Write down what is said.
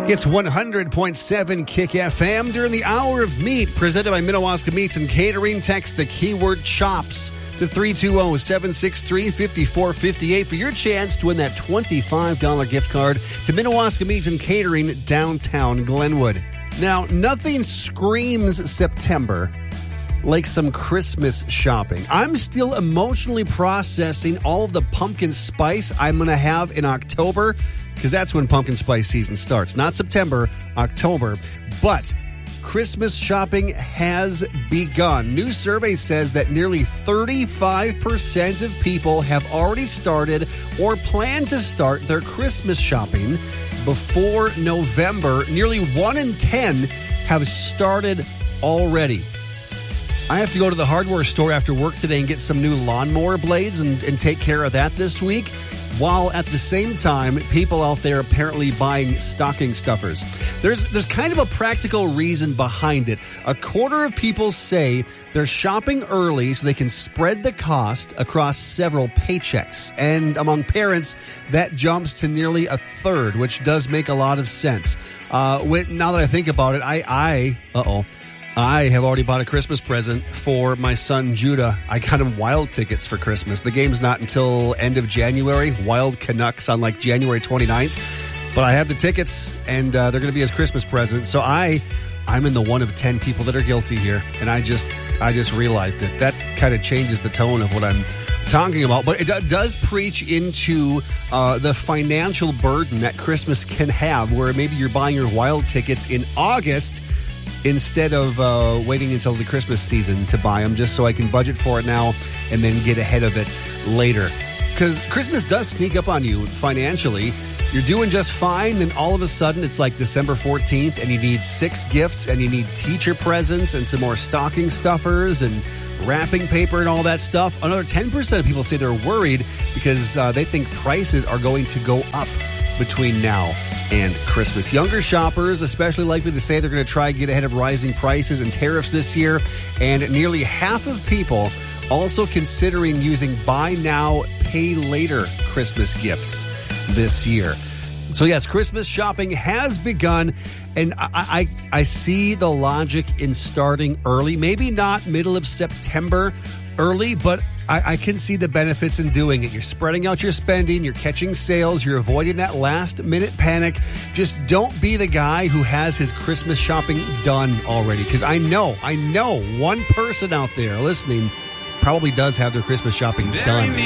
It's 100.7 Kick FM during the Hour of Meat, presented by Minnewaska Meats and Catering. Text the keyword CHOPS to 320-763-5458 for your chance to win that $25 gift card to Minnewaska Meats and Catering, downtown Glenwood. Now, nothing screams September like some Christmas shopping. I'm still emotionally processing all of the pumpkin spice I'm going to have in October, because that's when pumpkin spice season starts. Not September, October. But Christmas shopping has begun. New survey says that nearly 35% of people have already started or plan to start their Christmas shopping before November. Nearly 1 in 10 have started already. I have to go to the hardware store after work today and get some new lawnmower blades and take care of that this week, while at the same time, people out there apparently buying stocking stuffers. There's kind of a practical reason behind it. A quarter of people say they're shopping early so they can spread the cost across several paychecks. And among parents, that jumps to nearly a third, which does make a lot of sense. Now that I think about it, I have already bought a Christmas present for my son, Judah. I got him Wild tickets for Christmas. The game's not until end of January. Wild Canucks on like January 29th. But I have the tickets, and they're going to be his Christmas present. So I'm in the 1 of 10 people that are guilty here. And I just realized it. That kind of changes the tone of what I'm talking about. But it does preach into the financial burden that Christmas can have, where maybe you're buying your Wild tickets in August instead of waiting until the Christmas season to buy them, just so I can budget for it now and then get ahead of it later. Because Christmas does sneak up on you financially. You're doing just fine, then all of a sudden it's like December 14th and you need 6 gifts and you need teacher presents and some more stocking stuffers and wrapping paper and all that stuff. Another 10% of people say they're worried because they think prices are going to go up between now and Christmas. Younger shoppers especially likely to say they're going to try and get ahead of rising prices and tariffs this year, and nearly half of people also considering using buy now, pay later Christmas gifts this year. So yes, Christmas shopping has begun, and I see the logic in starting early. Maybe not middle of September early, but I can see the benefits in doing it. You're spreading out your spending, you're catching sales, you're avoiding that last-minute panic. Just don't be the guy who has his Christmas shopping done already, because I know one person out there listening probably does have their Christmas shopping done.